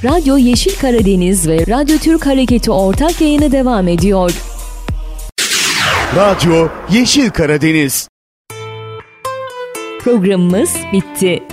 Radyo Yeşil Karadeniz ve Radyo Türk Hareketi ortak yayını devam ediyor. Radyo Yeşil Karadeniz. Programımız bitti.